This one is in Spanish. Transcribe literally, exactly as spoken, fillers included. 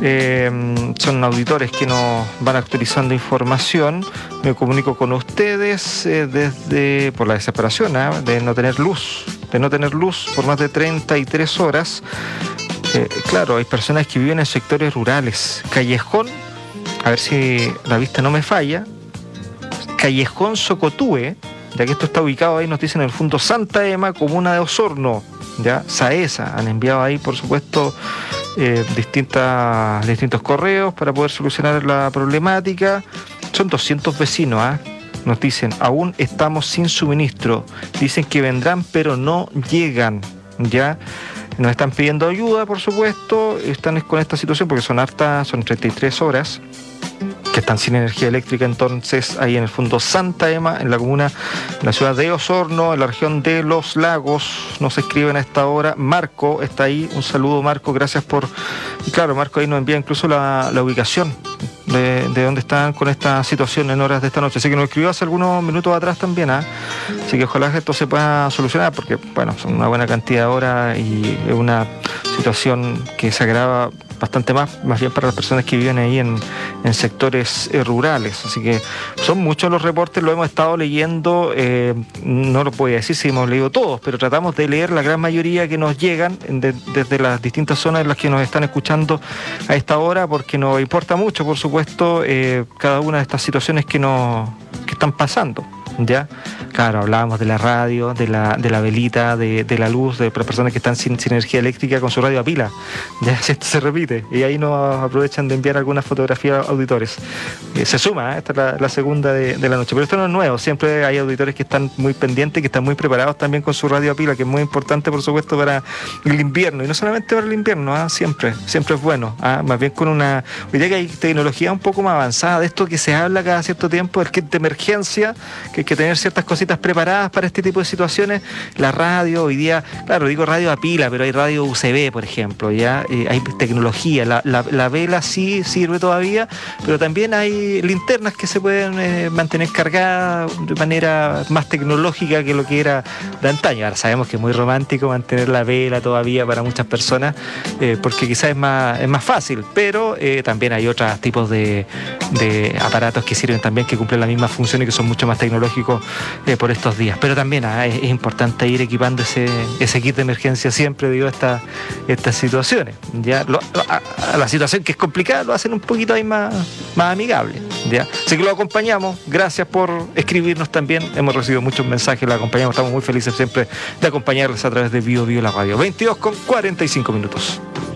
Eh, son auditores que nos van actualizando información. Me comunico con ustedes eh, desde por la desesperación ¿eh? de no tener luz, de no tener luz por más de treinta y tres horas. Eh, claro, hay personas que viven en sectores rurales. Callejón, a ver si la vista no me falla, Callejón Socotúe, ya que esto está ubicado ahí, nos dicen en el fondo Santa Ema, comuna de Osorno, ya, Saesa, han enviado ahí, por supuesto, eh, distintas, distintos correos para poder solucionar la problemática. Son doscientos vecinos, ¿ah? ¿eh? Nos dicen, aún estamos sin suministro, dicen que vendrán, pero no llegan, ya. Nos están pidiendo ayuda, por supuesto, están con esta situación porque son hartas, son treinta y tres horas que están sin energía eléctrica. Entonces ahí en el fondo Santa Ema, en la comuna, en la ciudad de Osorno, en la región de Los Lagos, nos escriben a esta hora. Marco está ahí, un saludo Marco, gracias por... Y claro, Marco ahí nos envía incluso la, la ubicación de, de dónde están con esta situación en horas de esta noche. Así que nos escribió hace algunos minutos atrás también, ¿eh? Así que ojalá que esto se pueda solucionar, porque bueno, son una buena cantidad de horas y es una situación que se agrava bastante más, más bien para las personas que viven ahí en, en sectores eh, rurales. Así que son muchos los reportes, lo hemos estado leyendo, eh, no lo voy a decir si hemos leído todos, pero tratamos de leer la gran mayoría que nos llegan de, desde las distintas zonas en las que nos están escuchando a esta hora, porque nos importa mucho, por supuesto, eh, cada una de estas situaciones que, nos, que están pasando. ¿Ya? Claro, hablábamos de la radio, de la, de la velita, de, de la luz, de las personas que están sin, sin energía eléctrica con su radio a pila. Ya esto se repite. Y ahí nos aprovechan de enviar algunas fotografías a auditores. Eh, se suma, ¿eh? Esta es la, la segunda de, de la noche. Pero esto no es nuevo. Siempre hay auditores que están muy pendientes, que están muy preparados también con su radio a pila, que es muy importante, por supuesto, para el invierno. Y no solamente para el invierno, ¿eh? siempre, siempre es bueno. ¿eh? Más bien con una... Hoy día que hay tecnología un poco más avanzada, de esto que se habla cada cierto tiempo, el kit de emergencia, que que tener ciertas cositas preparadas para este tipo de situaciones. La radio, hoy día, claro, digo radio a pila, pero hay radio U C B, por ejemplo, ya eh, hay tecnología, la, la, la vela sí sirve todavía, pero también hay linternas que se pueden eh, mantener cargadas de manera más tecnológica que lo que era de antaño. Ahora sabemos que es muy romántico mantener la vela todavía para muchas personas, eh, porque quizás es más, es más fácil, pero eh, también hay otros tipos de, de aparatos que sirven también, que cumplen la misma función y que son mucho más tecnológicos Eh, por estos días. Pero también ah, es, es importante ir equipando ese, ese kit de emergencia siempre debido a esta, estas situaciones. Ya lo, a, a la situación que es complicada lo hacen un poquito ahí más, más amigable. ¿Ya? Así que lo acompañamos. Gracias por escribirnos también. Hemos recibido muchos mensajes, lo acompañamos. Estamos muy felices siempre de acompañarles a través de Bio Bio la radio. veintidós con cuarenta y cinco minutos.